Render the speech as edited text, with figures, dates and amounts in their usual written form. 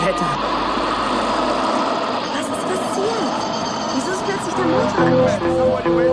Donnerwetter! Was ist passiert? Wieso ist plötzlich der Motor angesprungen?